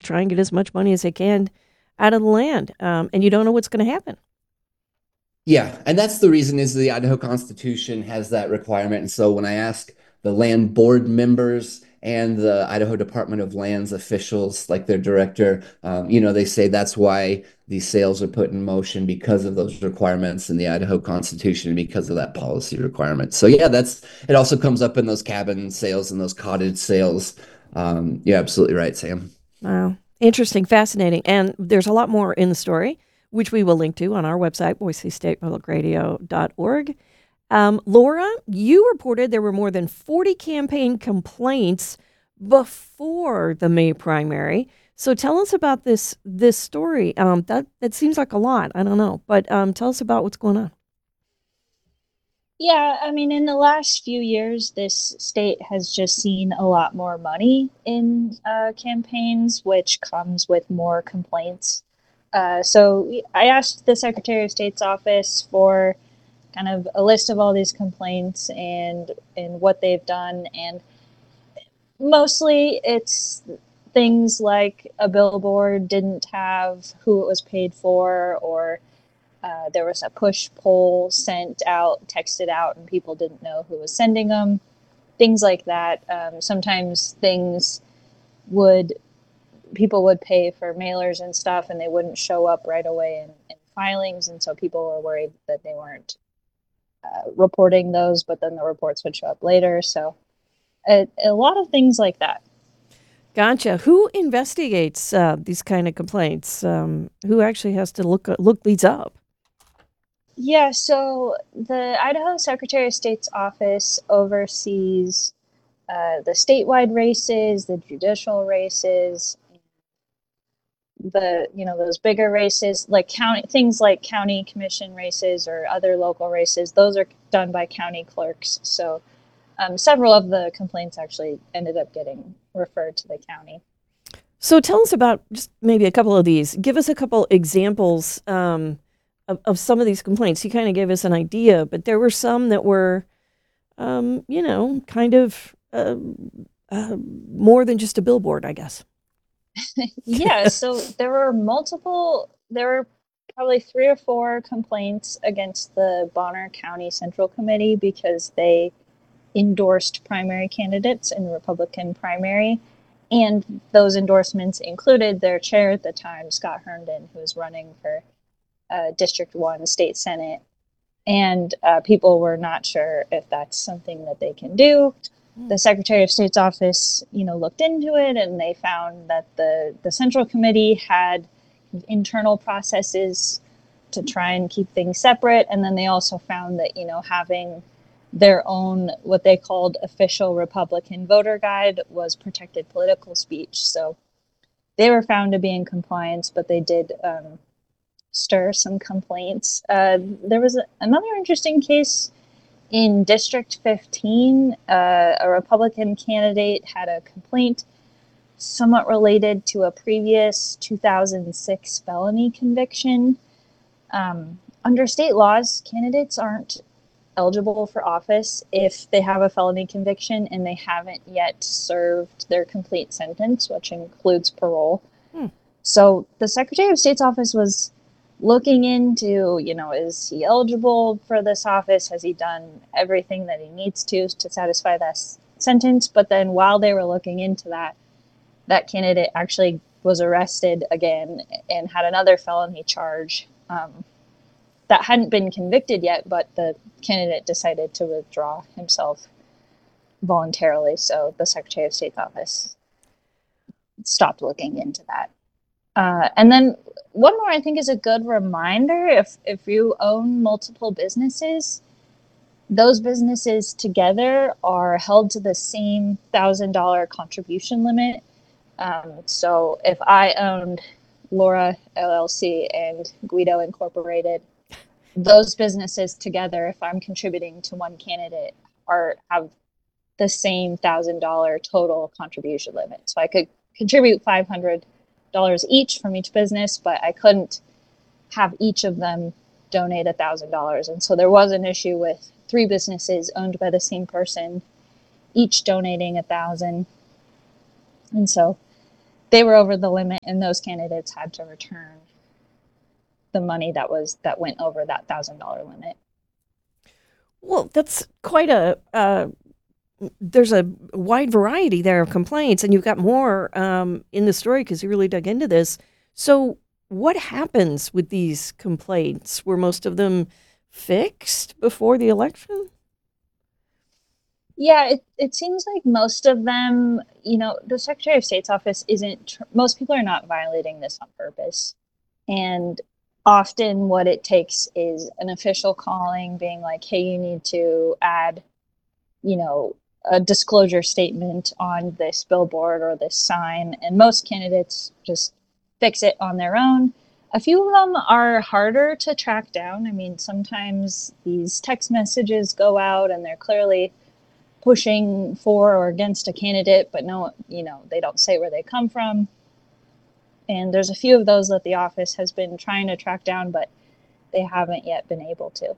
try and get as much money as they can out of the land. And you don't know what's going to happen. Yeah, and that's the reason is the Idaho Constitution has that requirement. And so when I ask the land board members and the Idaho Department of Lands officials, like their director, they say that's why these sales are put in motion because of those requirements in the Idaho Constitution, because of that policy requirement. So yeah, it also comes up in those cabin sales and those cottage sales. You're absolutely right, Sam. Wow. Interesting, fascinating. And there's a lot more in the story, which we will link to on our website, boisestatepublicradio.org. Laura, you reported there were more than 40 campaign complaints before the May primary. So tell us about this story. That seems like a lot. I don't know, but tell us about what's going on. Yeah, I mean, in the last few years, this state has just seen a lot more money in campaigns, which comes with more complaints. I asked the Secretary of State's office for kind of a list of all these complaints and what they've done, and mostly it's things like a billboard didn't have who it was paid for, or there was a push poll sent out, texted out, and people didn't know who was sending them. Things like that. Sometimes things would people would pay for mailers and stuff, and they wouldn't show up right away in filings, and so people were worried that they weren't reporting those, but then the reports would show up later. So a lot of things like that. Gotcha. Who investigates these kind of complaints? Who actually has to look these up? Yeah, so the Idaho Secretary of State's office oversees the statewide races, the judicial races, those bigger races like county things like county commission races or other local races. Those are done by county clerks. So several of the complaints actually ended up getting referred to the county. So tell us about just maybe a couple of these. Give us a couple examples of some of these complaints. You kind of gave us an idea, but there were some that were, kind of more than just a billboard, I guess. Yeah, so there were probably three or four complaints against the Bonner County Central Committee because they endorsed primary candidates in the Republican primary. And those endorsements included their chair at the time, Scott Herndon, who was running for District 1 State Senate. And people were not sure if that's something that they can do. The Secretary of State's office, looked into it, and they found that the Central Committee had internal processes to try and keep things separate. And then they also found that, having their own, what they called official Republican voter guide, was protected political speech. So they were found to be in compliance, but they did stir some complaints. There was another interesting case in District 15. A Republican candidate had a complaint somewhat related to a previous 2006 felony conviction. Under state laws, candidates aren't eligible for office if they have a felony conviction and they haven't yet served their complete sentence, which includes parole. Hmm. So the Secretary of State's office was looking into, is he eligible for this office? Has he done everything that he needs to satisfy that sentence? But then while they were looking into that, that candidate actually was arrested again and had another felony charge that hadn't been convicted yet, but the candidate decided to withdraw himself voluntarily. So the Secretary of State's office stopped looking into that. And then one more I think is a good reminder: if you own multiple businesses, those businesses together are held to the same $1,000 contribution limit. So if I owned Laura LLC and Guido Incorporated, those businesses together, if I'm contributing to one candidate, have the same $1,000 total contribution limit. So I could contribute $500 each from each business, but I couldn't have each of them donate $1,000. And so there was an issue with three businesses owned by the same person, each donating 1,000. And so they were over the limit, and those candidates had to return the money that went over that $1,000 limit. Well, that's quite there's a wide variety there of complaints, and you've got more in the story because you really dug into this. So, what happens with these complaints? Were most of them fixed before the election? Yeah, it seems like most of them, the Secretary of State's office most people are not violating this on purpose. And often what it takes is an official calling being like, hey, you need to add, a disclosure statement on this billboard or this sign. And most candidates just fix it on their own. A few of them are harder to track down. I mean, sometimes these text messages go out and they're clearly pushing for or against a candidate, but no, they don't say where they come from. And there's a few of those that the office has been trying to track down, but they haven't yet been able to.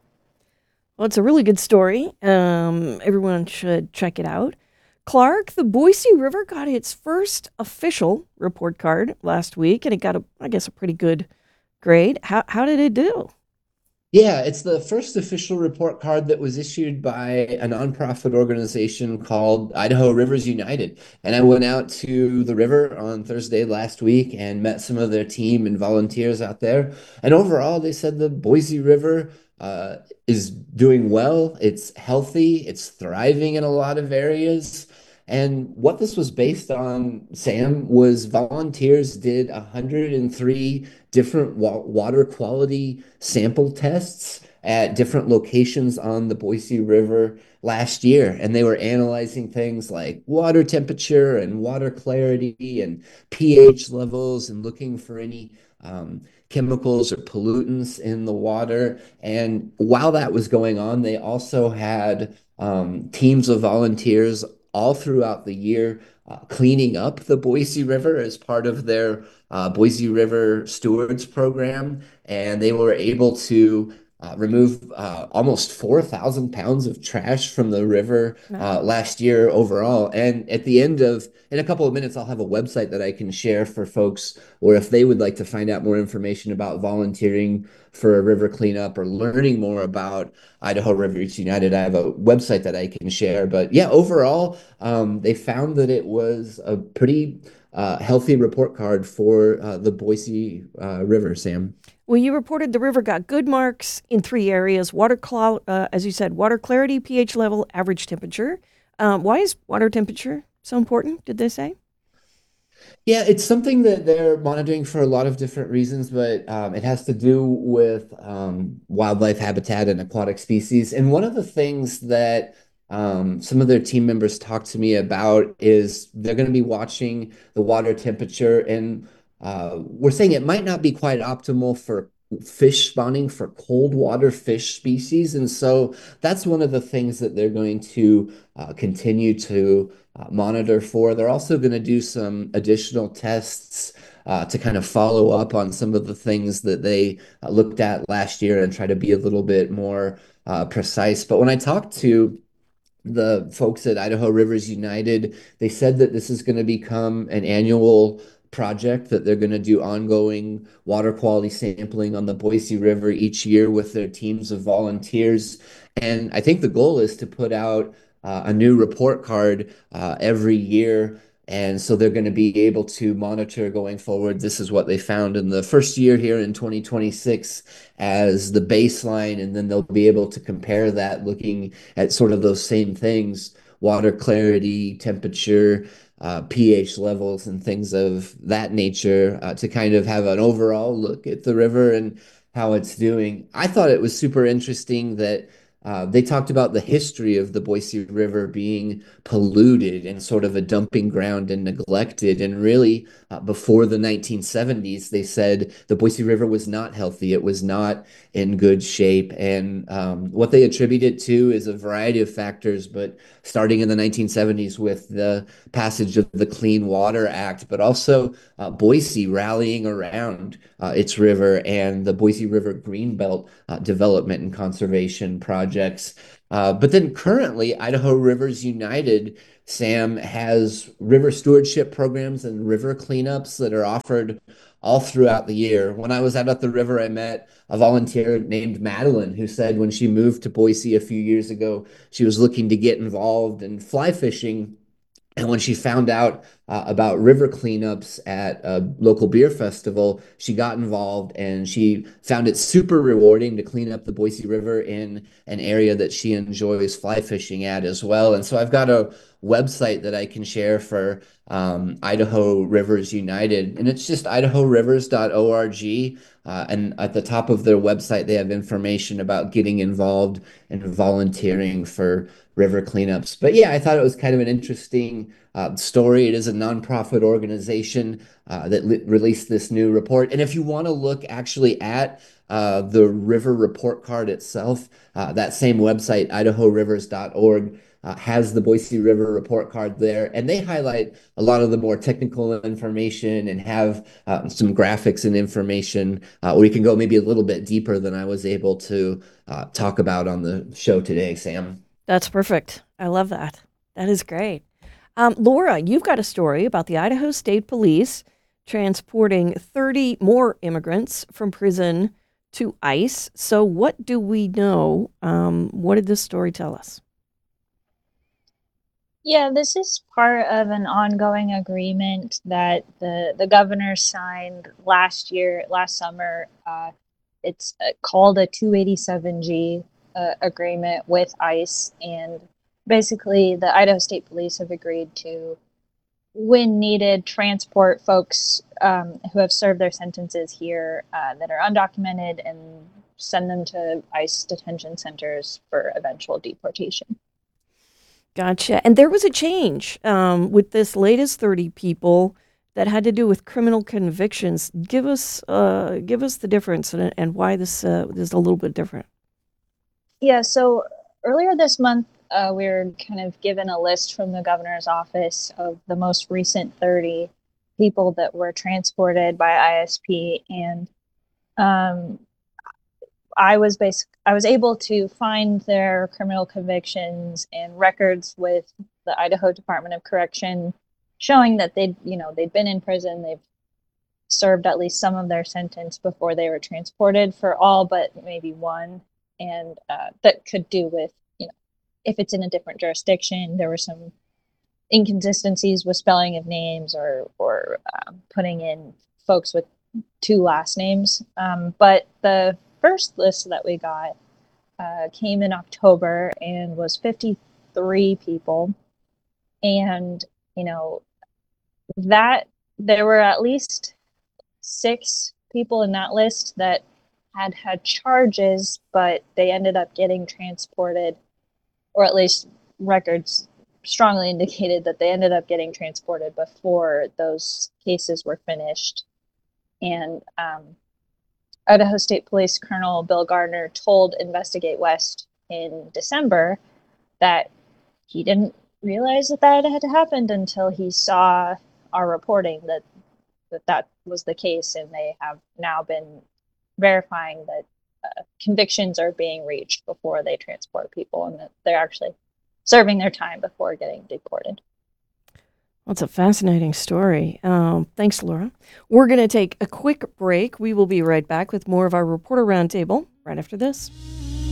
Well, it's a really good story. Everyone should check it out. Clark, the Boise River got its first official report card last week, and it got, I guess, a pretty good grade. How did it do? Yeah, it's the first official report card that was issued by a nonprofit organization called Idaho Rivers United. And I went out to the river on Thursday last week and met some of their team and volunteers out there. And overall, they said the Boise River is doing well. It's healthy. It's thriving in a lot of areas. And what this was based on, Sam, was volunteers did 103 different water quality sample tests at different locations on the Boise River last year. And they were analyzing things like water temperature and water clarity and pH levels and looking for any chemicals or pollutants in the water. And while that was going on, they also had teams of volunteers all throughout the year cleaning up the Boise River as part of their Boise River Stewards program. And they were able to remove almost 4,000 pounds of trash from the river last year overall. And at the end of, in a couple of minutes, I'll have a website that I can share for folks, or if they would like to find out more information about volunteering for a river cleanup or learning more about Idaho Rivers United, I have a website that I can share. But yeah, overall, they found that it was a pretty healthy report card for the Boise River, Sam. Well, you reported the river got good marks in 3 areas: as you said, water clarity, pH level, average temperature. Why is water temperature so important, did they say? Yeah, it's something that they're monitoring for a lot of different reasons, but it has to do with wildlife habitat and aquatic species. And one of the things that some of their team members talked to me about is they're going to be watching the water temperature, and we're saying it might not be quite optimal for fish spawning for cold water fish species. And so that's one of the things that they're going to continue to monitor for. They're also going to do some additional tests to kind of follow up on some of the things that they looked at last year and try to be a little bit more precise. But when I talked to the folks at Idaho Rivers United, they said that this is going to become an annual project, that they're going to do ongoing water quality sampling on the Boise River each year with their teams of volunteers. And I think the goal is to put out a new report card every year. And so they're going to be able to monitor going forward. This is what they found in the first year here in 2026 as the baseline. And then they'll be able to compare that looking at sort of those same things: water clarity, temperature, pH levels, and things of that nature to kind of have an overall look at the river and how it's doing. I thought it was super interesting that they talked about the history of the Boise River being polluted and sort of a dumping ground and neglected. And really, before the 1970s, they said the Boise River was not healthy. It was not in good shape. And what they attribute it to is a variety of factors, but starting in the 1970s with the passage of the Clean Water Act, but also Boise rallying around its river and the Boise River Greenbelt development and conservation projects. But then currently, Idaho Rivers United, Sam, has river stewardship programs and river cleanups that are offered all throughout the year. When I was out at the river, I met a volunteer named Madeline who said when she moved to Boise a few years ago, she was looking to get involved in fly fishing. And when she found out about river cleanups at a local beer festival, she got involved and she found it super rewarding to clean up the Boise River in an area that she enjoys fly fishing at as well. And so I've got a website that I can share for Idaho Rivers United, and it's just idahorivers.org. And at the top of their website, they have information about getting involved and volunteering for river cleanups. But yeah, I thought it was kind of an interesting story. It is a nonprofit organization that released this new report. And if you want to look actually at the river report card itself, that same website, idahorivers.org, has the Boise River report card there, and they highlight a lot of the more technical information and have some graphics and information where you can go maybe a little bit deeper than I was able to talk about on the show today, Sam. That's perfect. I love that. That is great. Laura, you've got a story about the Idaho State Police transporting 30 more immigrants from prison to ICE. So what do we know? What did this story tell us? Yeah, this is part of an ongoing agreement that the governor signed last summer. It's called a 287G agreement with ICE, and basically the Idaho State Police have agreed to, when needed, transport folks who have served their sentences here that are undocumented and send them to ICE detention centers for eventual deportation. Gotcha. And there was a change with this latest 30 people that had to do with criminal convictions. Give us the difference and why this is a little bit different. Yeah, so earlier this month, we were kind of given a list from the governor's office of the most recent 30 people that were transported by ISP, and I was able to find their criminal convictions and records with the Idaho Department of Correction, showing that they'd been in prison, they've served at least some of their sentence before they were transported, for all but maybe one, and that could do with if it's in a different jurisdiction. There were some inconsistencies with spelling of names or putting in folks with two last names. But the first list that we got came in October and was 53 people. And, that there were at least 6 people in that list that had charges, but they ended up getting transported, or at least records strongly indicated that they ended up getting transported before those cases were finished. And Idaho State Police Colonel Bill Gardner told Investigate West in December that he didn't realize that had happened until he saw our reporting that was the case, and they have now been verifying that convictions are being reached before they transport people, and that they're actually serving their time before getting deported. Well, it's a fascinating story. Thanks, Laura. We're going to take a quick break. We will be right back with more of our Reporter Roundtable right after this.